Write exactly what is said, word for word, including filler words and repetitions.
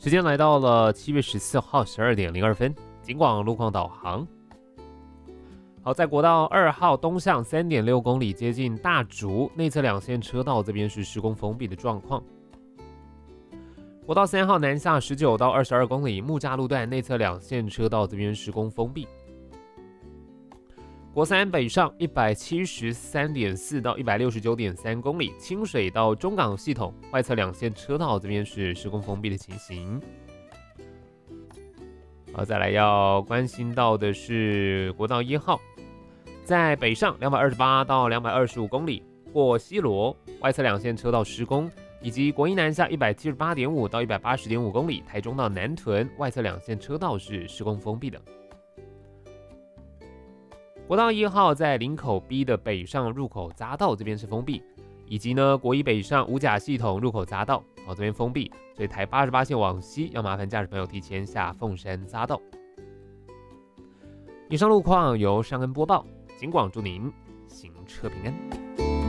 时间来到了七月十四号十二点零二分，警广路况导航。好，在国道二号东向 三点六公里，接近大竹内侧两线车道这边是施工封闭的状况。国道三号南下十九到二十二公里，木栅路段内侧两线车道这边施工封闭。国三北上一百七十三点四到一百六十九点三公里，清水到中港系统外侧两线车道这边是施工封闭的情形。好，再来要关心到的是国道一号，在北上两百二十八到两百二十五公里，过西螺外侧两线车道施工，以及国一南下一百七十八点五到一百八十点五公里，台中到南屯外侧两线车道是施工封闭的。国道一号在林口 B 的北上入口匝道这边是封闭，以及呢国一北上五甲系统入口匝道，好这边封闭，所以台八十八线往西要麻烦驾驶朋友提前下凤山匝道。以上路况由尚恩播报，警广祝您行车平安。